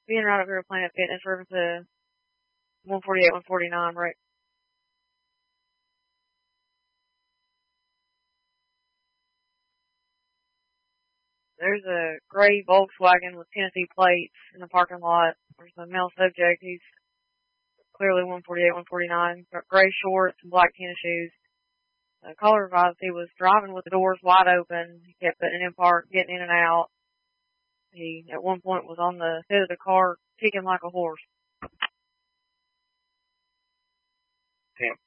being right up here at Planet Fitness, we're to 148, 149, right? There's a gray Volkswagen with Tennessee plates in the parking lot. There's a male subject. He's clearly 148, 149. Got gray shorts and black tennis shoes. The caller advised he was driving with the doors wide open. He kept putting it in park, getting in and out. He, at one point, was on the hood of the car, kicking like a horse. Damn.